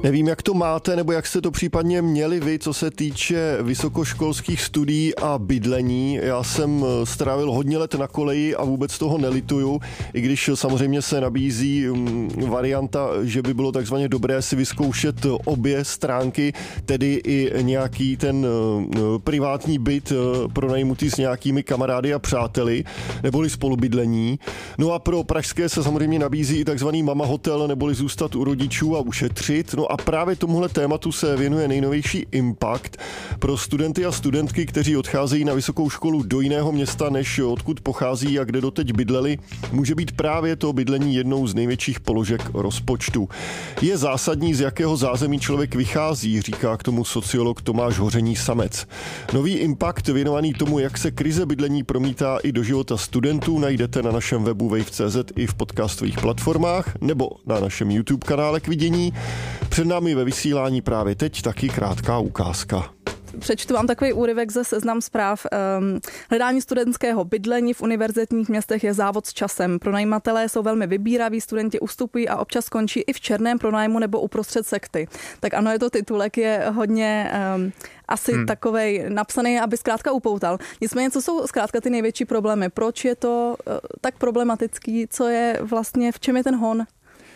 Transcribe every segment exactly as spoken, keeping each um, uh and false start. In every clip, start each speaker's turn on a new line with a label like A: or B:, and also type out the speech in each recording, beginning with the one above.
A: Nevím, jak to máte, nebo jak jste to případně měli vy, co se týče vysokoškolských studií a bydlení. Já jsem strávil hodně let na koleji a vůbec toho nelituju, i když samozřejmě se nabízí varianta, že by bylo takzvaně dobré si vyzkoušet obě stránky, tedy i nějaký ten privátní byt pronajmutý s nějakými kamarády a přáteli, neboli spolubydlení. No a pro pražské se samozřejmě nabízí i takzvaný mama hotel, neboli zůstat u rodičů a ušetřit. No a právě tomuhle tématu se věnuje nejnovější Impact pro studenty a studentky, kteří odcházejí na vysokou školu do jiného města, než odkud pochází a kde doteď bydleli. Může být právě to bydlení jednou z největších položek rozpočtu. Je zásadní, z jakého zázemí člověk vychází, říká k tomu sociolog Tomáš Hoření Samec. Nový Impact věnovaný tomu, jak se krize bydlení promítá i do života studentů, najdete na našem webu wave tečka cé zet i v podcastových platformách nebo na našem YouTube kanále k vidění. Před námi ve vysílání právě teď taky krátká ukázka.
B: Přečtu vám takový úryvek ze Seznam Zpráv. Um, hledání studentského bydlení v univerzitních městech je závod s časem. Pronajímatelé jsou velmi vybíraví, studenti ustupují a občas končí i v černém pronájmu nebo uprostřed sekty. Tak ano, je to titulek, je hodně um, asi hmm. takovej napsaný, aby zkrátka upoutal. Nicméně, co jsou zkrátka ty největší problémy? Proč je to uh, tak problematický? Co je vlastně, v čem je ten hon? Uh.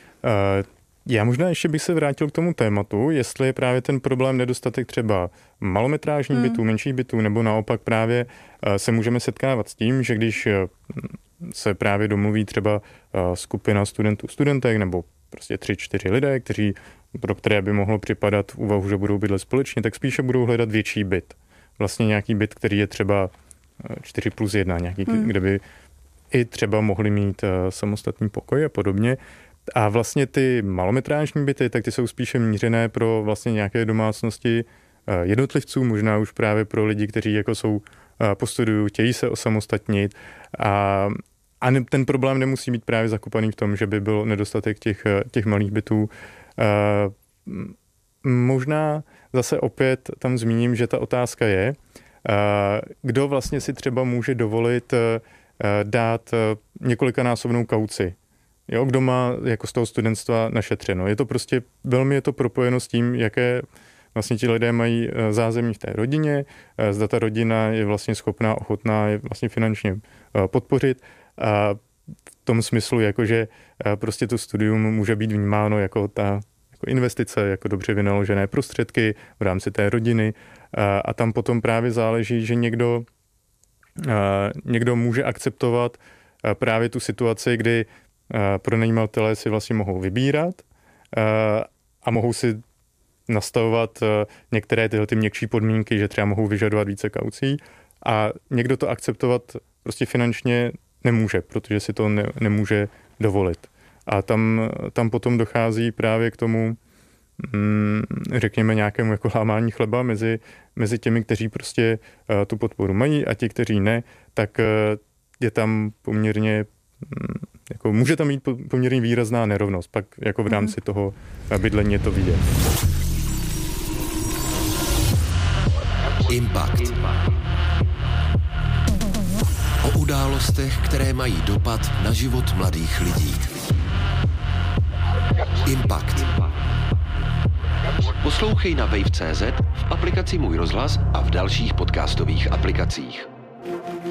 C: Já možná ještě bych se vrátil k tomu tématu, jestli je právě ten problém nedostatek třeba malometrážních hmm. bytů, menších bytů, nebo naopak právě se můžeme setkávat s tím, že když se právě domluví třeba skupina studentů, studentek, nebo prostě tři, čtyři lidé, kteří, pro které by mohlo připadat v úvahu, že budou bydlet společně, tak spíše budou hledat větší byt. Vlastně nějaký byt, který je třeba čtyři plus jedna, nějaký, hmm. kde by i třeba mohli mít samostatný pokoj a podobně. A vlastně ty malometrážní byty, tak ty jsou spíše mířené pro vlastně nějaké domácnosti jednotlivců, možná už právě pro lidi, kteří jako jsou po studiu, chtějí se osamostatnit. A, a ne, ten problém nemusí být právě zakopaný v tom, že by byl nedostatek těch, těch malých bytů. Možná zase opět tam zmíním, že ta otázka je, kdo vlastně si třeba může dovolit dát několikanásobnou kauci. Jo, kdo má jako z toho studentstva našetřeno. Je to prostě, velmi je to propojeno s tím, jaké vlastně ti lidé mají zázemí v té rodině, zda ta rodina je vlastně schopná, ochotná je vlastně finančně podpořit. A v tom smyslu, jakože prostě to studium může být vnímáno jako ta jako investice, jako dobře vynaložené prostředky v rámci té rodiny. A, a tam potom právě záleží, že někdo, někdo může akceptovat právě tu situaci, kdy pronajímatelé si vlastně mohou vybírat a mohou si nastavovat některé tyhle ty měkčí podmínky, že třeba mohou vyžadovat více kaucí a někdo to akceptovat prostě finančně nemůže, protože si to ne, nemůže dovolit. A tam, tam potom dochází právě k tomu, řekněme, nějakému jako lámání chleba mezi, mezi těmi, kteří prostě tu podporu mají a ti, kteří ne, tak je tam poměrně jako může tam mít poměrně výrazná nerovnost, pak jako v rámci toho bydlení je to vidět.
D: Impact. O událostech, které mají dopad na život mladých lidí. Impact. Poslouchej na wave tečka cé zet, v aplikaci Můj rozhlas a v dalších podcastových aplikacích.